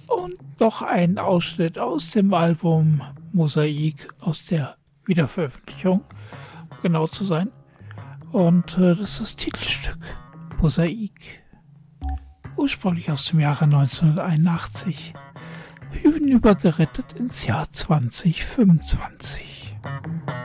Und noch ein Ausschnitt aus dem Album Mosaik, aus der Wiederveröffentlichung, um genau zu sein. Und das ist das Titelstück Mosaik. Ursprünglich aus dem Jahre 1981. Hinübergerettet ins Jahr 2025.